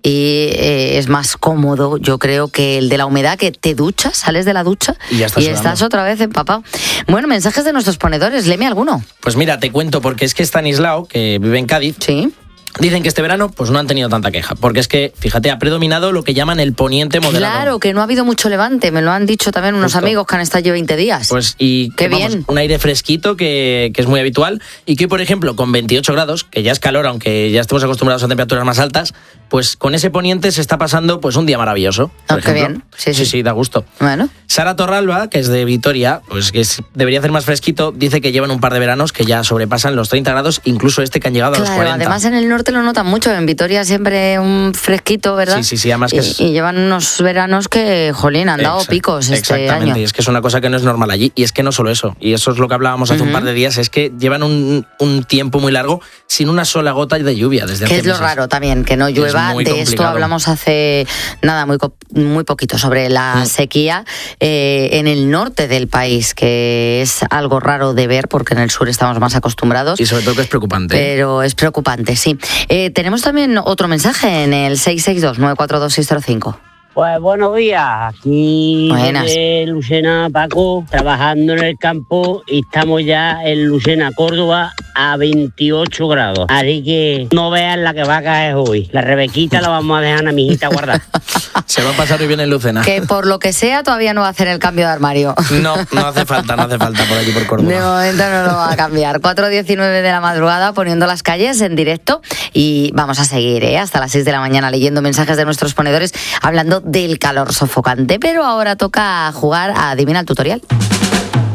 y es más cómodo, yo creo, que el de la humedad, que te duchas, sales de la ducha y estás otra vez empapado. Bueno, mensajes de nuestros ponedores, léeme alguno. Pues mira, te cuento, porque es que Stanislao, que vive en Cádiz, sí, dicen que este verano pues no han tenido tanta queja, porque es que, fíjate, ha predominado lo que llaman el poniente moderado. Claro, que no ha habido mucho levante, me lo han dicho también unos amigos que han estado allí 20 días. Pues y qué bien. Un aire fresquito que es muy habitual y que, por ejemplo, con 28 grados, que ya es calor, aunque ya estemos acostumbrados a temperaturas más altas, pues con ese poniente se está pasando pues un día maravilloso. Qué bien. Sí, da gusto. Bueno. Sara Torralba, que es de Vitoria, pues que debería hacer más fresquito, dice que llevan un par de veranos que ya sobrepasan los 30 grados, incluso este que han llegado a los 40. Además en el norte lo notan mucho, en Vitoria siempre un fresquito, ¿verdad? Sí, además que y llevan unos veranos que, jolín, han dado picos este año. Exactamente, y es que es una cosa que no es normal allí, y es que no solo eso, y eso es lo que hablábamos hace un par de días, es que llevan un tiempo muy largo sin una sola gota de lluvia desde hace meses. Que es lo raro también, que no llueva. De esto hablamos hace nada, muy poquito, sobre la sequía en el norte del país, que es algo raro de ver porque en el sur estamos más acostumbrados. Y sobre todo que es preocupante. Pero es preocupante, sí. Tenemos también otro mensaje en el 662-942-605. Pues buenos días, aquí de Lucena, Paco, trabajando en el campo y estamos ya en Lucena, Córdoba, a 28 grados. Así que no vean la que va a caer hoy. La Rebequita la vamos a dejar a mi hijita guardada. Se va a pasar muy bien en Lucena. Que por lo que sea todavía no va a hacer el cambio de armario. No hace falta por aquí por Córdoba. De momento no lo va a cambiar. 4:19 de la madrugada poniendo las calles en directo y vamos a seguir hasta las 6 de la mañana leyendo mensajes de nuestros ponedores hablando del calor sofocante. Pero ahora toca jugar a Adivina el Tutorial.